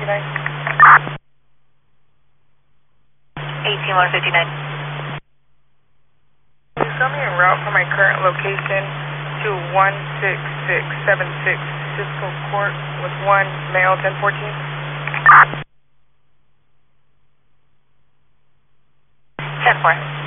159. Can you show me a route from my current location to 16676 Cisco Court with 1 male 1014? 10-4.